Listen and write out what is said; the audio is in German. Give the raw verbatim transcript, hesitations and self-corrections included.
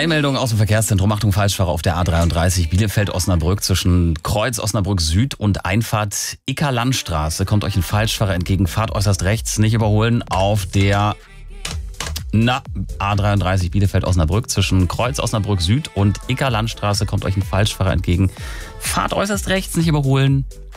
Eilmeldung aus dem Verkehrszentrum. Achtung, Falschfahrer auf der A dreiunddreißig Bielefeld-Osnabrück zwischen Kreuz Osnabrück Süd und Einfahrt Icker-Landstraße. Kommt euch ein Falschfahrer entgegen, fahrt äußerst rechts, nicht überholen auf der na, A dreiunddreißig Bielefeld-Osnabrück zwischen Kreuz Osnabrück Süd und Icker-Landstraße. Kommt euch ein Falschfahrer entgegen, fahrt äußerst rechts, nicht überholen.